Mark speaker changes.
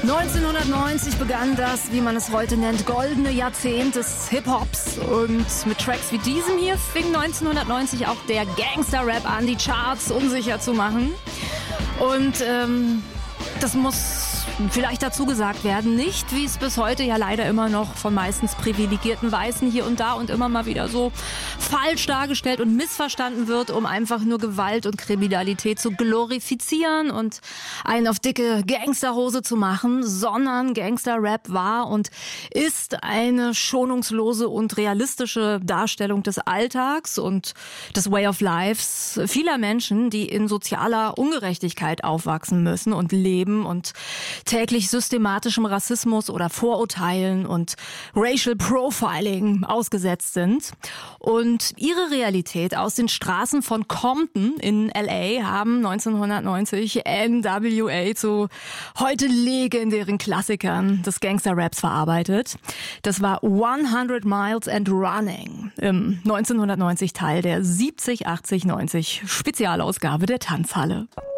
Speaker 1: 1990 begann das, wie man es heute nennt, goldene Jahrzehnt des Hip-Hops. Und mit Tracks wie diesem hier fing 1990 auch der Gangster-Rap an, die Charts unsicher zu machen. Und das muss vielleicht dazu gesagt werden, nicht wie es bis heute ja leider immer noch von meistens privilegierten Weißen hier und da und immer mal wieder so falsch dargestellt und missverstanden wird, um einfach nur Gewalt und Kriminalität zu glorifizieren und einen auf dicke Gangsterhose zu machen, sondern Gangster-Rap war und ist eine schonungslose und realistische Darstellung des Alltags und des Way of Lives vieler Menschen, die in sozialer Ungerechtigkeit aufwachsen müssen und leben und täglich systematischem Rassismus oder Vorurteilen und Racial Profiling ausgesetzt sind. Und ihre Realität aus den Straßen von Compton in L.A. haben 1990 NWA zu heute legendären Klassikern des Gangster-Raps verarbeitet. Das war 100 Miles and Running im 1990 Teil der 70, 80, 90 Spezialausgabe der Tanzhalle.